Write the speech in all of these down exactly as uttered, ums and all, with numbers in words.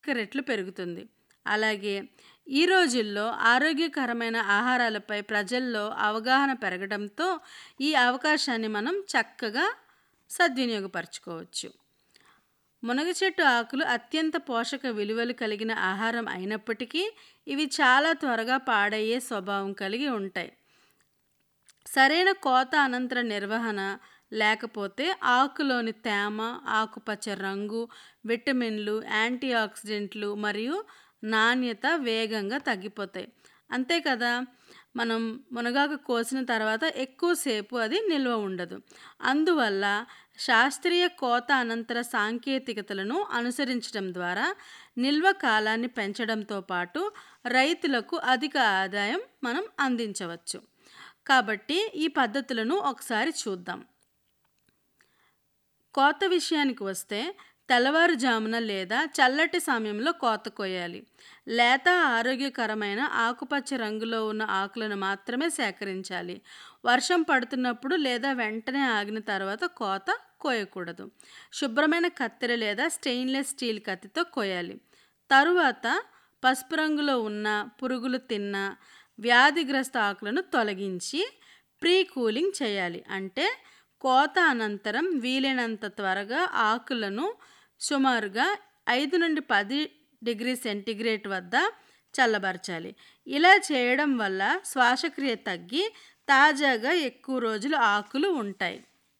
రెట్లు పెరుగుతుంది. అలాగే ఈ రోజుల్లో ఆరోగ్యకరమైన ఆహారాలపై ప్రజల్లో అవగాహన పెరగడంతో ఈ అవకాశాన్ని మనం చక్కగా సద్వినియోగపరచుకోవచ్చు. మునగ చెట్టు ఆకులు అత్యంత పోషక విలువలు కలిగిన ఆహారం అయినప్పటికీ ఇవి చాలా త్వరగా పాడయ్యే స్వభావం కలిగి ఉంటాయి. సరైన కోత అనంతర నిర్వహణ లేకపోతే ఆకులోని తేమ, ఆకుపచ్చ రంగు, విటమిన్లు, యాంటీ ఆక్సిడెంట్లు మరియు నాణ్యత వేగంగా తగ్గిపోతాయి. అంతే కదా, మనం మునగాకు కోసిన తర్వాత ఎక్కువసేపు అది నిల్వ ఉండదు. అందువల్ల శాస్త్రీయ కోత అనంతర సాంకేతికతలను అనుసరించడం ద్వారా నిల్వ కాలాన్ని పెంచడంతో పాటు రైతులకు అధిక ఆదాయం మనం అందించవచ్చు. కాబట్టి ఈ పద్ధతులను ఒకసారి చూద్దాం. కోత విషయానికి వస్తే తెల్లవారుజామున లేదా చల్లటి సమయంలో కోత కోయాలి. లేత ఆరోగ్యకరమైన ఆకుపచ్చ రంగులో ఉన్న ఆకులను మాత్రమే సేకరించాలి. వర్షం పడుతున్నప్పుడు లేదా వెంటనే ఆగిన తర్వాత కోత కోయకూడదు. శుభ్రమైన కత్తెర లేదా స్టెయిన్లెస్ స్టీల్ కత్తితో కోయాలి. తరువాత పసుపు రంగులో ఉన్న పురుగులు తిన్న వ్యాధిగ్రస్త ఆకులను తొలగించి ప్రీ కూలింగ్ చేయాలి. అంటే కోత అనంతరం వీలైనంత త్వరగా ఆకులను సుమారుగా ఐదు నుండి పది డిగ్రీ సెంటీగ్రేడ్ వద్ద చల్లబరచాలి. ఇలా చేయడం వల్ల శ్వాసక్రియ తగ్గి తాజాగా ఎక్కువ రోజులు ఆకులు ఉంటాయి.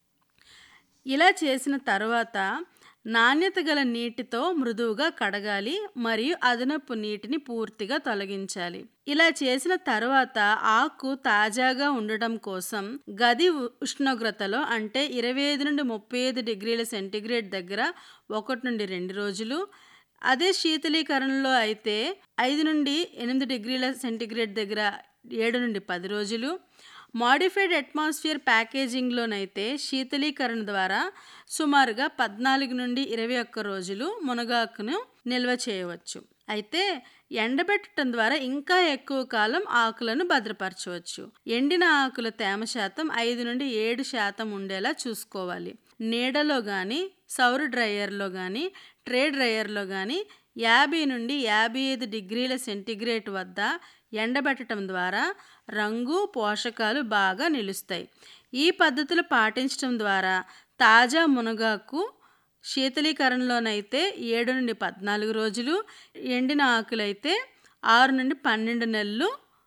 ఇలా చేసిన తర్వాత నాణ్యత గల నీటితో మృదువుగా కడగాలి మరియు అదనపు నీటిని పూర్తిగా తొలగించాలి. ఇలా చేసిన తర్వాత ఆకు తాజాగా ఉండడం కోసం గది ఉష్ణోగ్రతలో అంటే ఇరవై ఐదు నుండి ముప్పై ఐదు డిగ్రీల సెంటీగ్రేడ్ దగ్గర ఒకటి నుండి రెండు రోజులు, అదే శీతలీకరణలో అయితే ఐదు నుండి ఎనిమిది డిగ్రీల సెంటీగ్రేడ్ దగ్గర ఏడు నుండి పది రోజులు, మాడిఫైడ్ అట్మాస్ఫియర్ ప్యాకేజింగ్లోనైతే శీతలీకరణ ద్వారా సుమారుగా పద్నాలుగు నుండి ఇరవై ఒక్క రోజులు మునగాకును నిల్వ చేయవచ్చు. అయితే ఎండబెట్టడం ద్వారా ఇంకా ఎక్కువ కాలం ఆకులను భద్రపరచవచ్చు. ఎండిన ఆకుల తేమ శాతం ఐదు నుండి ఏడు శాతం ఉండేలా చూసుకోవాలి. నీడలో కానీ, సౌర డ్రయర్లో కానీ, ట్రే డ్రయర్లో కానీ యాభై నుండి యాభై ఐదు డిగ్రీల సెంటీగ్రేడ్ వద్ద ఎండబెట్టడం ద్వారా రంగు, పోషకాలు బాగా నిలుస్తాయి. ఈ పద్ధతులు పాటించడం ద్వారా తాజా మునగాకు శీతలీకరణలోనైతే ఏడు నుండి పద్నాలుగు రోజులు, ఎండిన ఆకులైతే ఆరు నుండి పన్నెండు నెలలు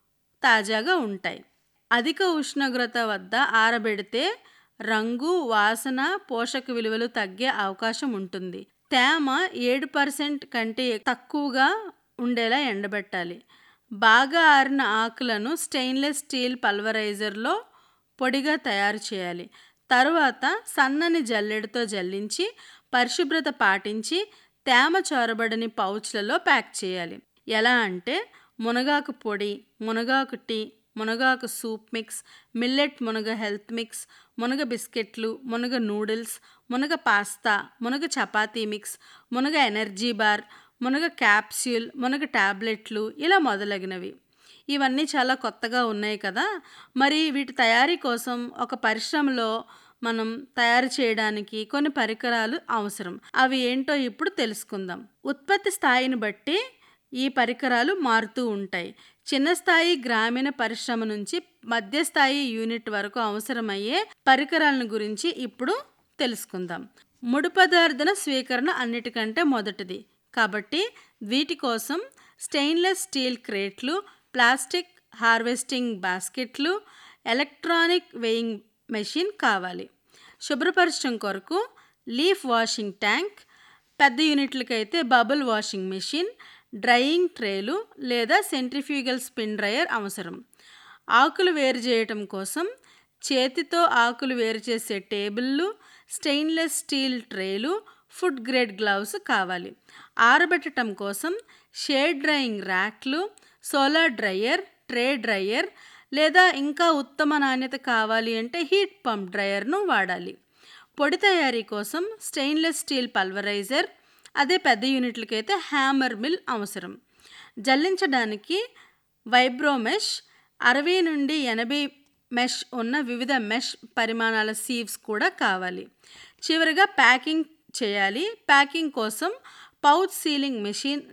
తాజాగా ఉంటాయి. అధిక ఉష్ణోగ్రత వద్ద ఆరబెడితే రంగు, వాసన, పోషక విలువలు తగ్గే అవకాశం ఉంటుంది. తేమ ఏడు పర్సెంట్ కంటే తక్కువగా ఉండేలా ఎండబెట్టాలి. బాగా ఆరిన ఆకులను స్టెయిన్లెస్ స్టీల్ పల్వరైజర్లో పొడిగా తయారు చేయాలి. తరువాత సన్నని జల్లెడతో జల్లించి పరిశుభ్రత పాటించి తేమ చొరబడని పౌచ్లలో ప్యాక్ చేయాలి. ఎలా అంటే మునగాకు పొడి, మునగాకు టీ, మునగాకు సూప్ మిక్స్, మిల్లెట్ మునగ హెల్త్ మిక్స్, మునగ బిస్కెట్లు, మునగ నూడిల్స్, మునగ పాస్తా, మునగ చపాతీ మిక్స్, మునగ ఎనర్జీ బార్, మునగ క్యాప్స్యూల్, మునగ టాబ్లెట్లు, ఇలా మొదలగినవి. ఇవన్నీ చాలా కొత్తగా ఉన్నాయి కదా. మరి వీటి తయారీ కోసం ఒక పరిశ్రమలో మనం తయారు చేయడానికి కొన్ని పరికరాలు అవసరం. అవి ఏంటో ఇప్పుడు తెలుసుకుందాం. ఉత్పత్తి స్థాయిని బట్టి ఈ పరికరాలు మారుతూ ఉంటాయి. చిన్న స్థాయి గ్రామీణ పరిశ్రమ నుంచి మధ్యస్థాయి యూనిట్ వరకు అవసరమయ్యే పరికరాలను గురించి ఇప్పుడు తెలుసుకుందాం. ముడి పదార్థన స్వీకరణ అన్నిటికంటే మొదటిది కాబట్టి వీటి కోసం stainless steel క్రేట్లు, plastic harvesting బాస్కెట్లు, electronic weighing machine కావాలి. శుభ్రపరచడం కొరకు లీఫ్ వాషింగ్ ట్యాంక్, పెద్ద యూనిట్లకైతే బబుల్ వాషింగ్ మెషిన్, డ్రైయింగ్ ట్రేలు లేదా సెంట్రిఫ్యూగల్ స్పిన్ డ్రయర్ అవసరం. ఆకులు వేరు చేయటం కోసం చేతితో ఆకులు వేరు చేసే టేబుళ్ళు, stainless steel ట్రేలు, food grade gloves కావాలి. ఆరబెట్టడం కోసం shade drying ర్యాక్లు, solar dryer, tray dryer లేదా ఇంకా ఉత్తమ నాణ్యత కావాలి అంటే హీట్ పంప్ డ్రయర్ను వాడాలి. పొడి తయారీ కోసం స్టెయిన్లెస్ స్టీల్ పల్వరైజర్, అదే పెద్ద యూనిట్లకైతే హ్యామర్ మిల్ అవసరం. జల్లించడానికి వైబ్రో మెష్, అరవై నుండి ఎనభై మెష్ ఉన్న వివిధ మెష్ పరిమాణాల సీవ్స్ కూడా కావాలి. చివరిగా ప్యాకింగ్ చేయాలి. ప్యాకింగ్ కోసం పౌచ్ సీలింగ్ మెషిన్